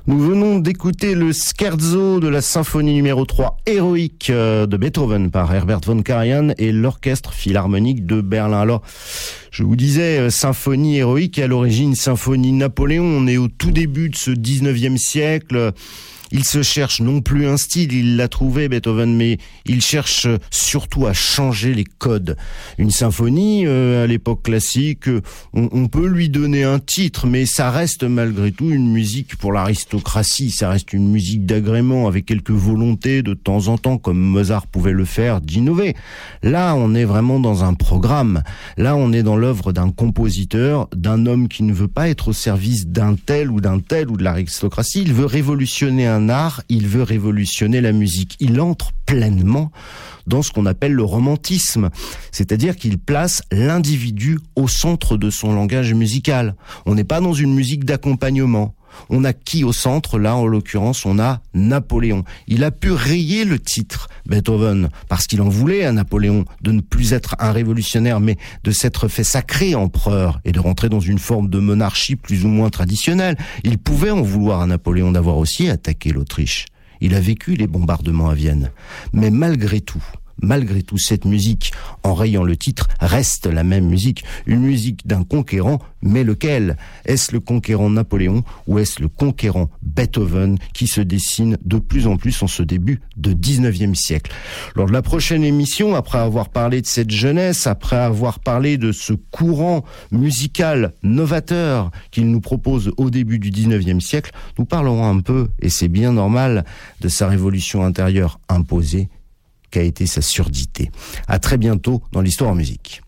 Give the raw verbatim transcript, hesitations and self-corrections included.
Nous venons d'écouter le scherzo de la symphonie numéro trois héroïque de Beethoven par Herbert von Karajan et l'orchestre philharmonique de Berlin. Alors, je vous disais, symphonie héroïque, à l'origine symphonie Napoléon. On est au tout début de ce dix-neuvième siècle. Il se cherche non plus un style, il l'a trouvé Beethoven, mais il cherche surtout à changer les codes. Une symphonie, euh, à l'époque classique, on, on peut lui donner un titre, mais ça reste malgré tout une musique pour l'aristocratie, ça reste une musique d'agrément avec quelques volontés de temps en temps, comme Mozart pouvait le faire, d'innover. Là, on est vraiment dans un programme. Là, on est dans l'œuvre d'un compositeur, d'un homme qui ne veut pas être au service d'un tel ou d'un tel ou de l'aristocratie, il veut révolutionner un un art, il veut révolutionner la musique. Il entre pleinement dans ce qu'on appelle le romantisme, c'est-à-dire qu'il place l'individu au centre de son langage musical. On n'est pas dans une musique d'accompagnement. On a qui au centre? Là, en l'occurrence, on a Napoléon. Il a pu rayer le titre, Beethoven, parce qu'il en voulait à Napoléon de ne plus être un révolutionnaire, mais de s'être fait sacré empereur et de rentrer dans une forme de monarchie plus ou moins traditionnelle. Il pouvait en vouloir à Napoléon d'avoir aussi attaqué l'Autriche. Il a vécu les bombardements à Vienne. Mais malgré tout, Malgré tout, cette musique, en rayant le titre, reste la même musique. Une musique d'un conquérant, mais lequel? Est-ce le conquérant Napoléon ou est-ce le conquérant Beethoven qui se dessine de plus en plus en ce début de dix-neuvième siècle? Lors de la prochaine émission, après avoir parlé de cette jeunesse, après avoir parlé de ce courant musical novateur qu'il nous propose au début du dix-neuvième siècle, nous parlerons un peu, et c'est bien normal, de sa révolution intérieure imposée, qu'a été sa surdité. À très bientôt dans l'Histoire en musique.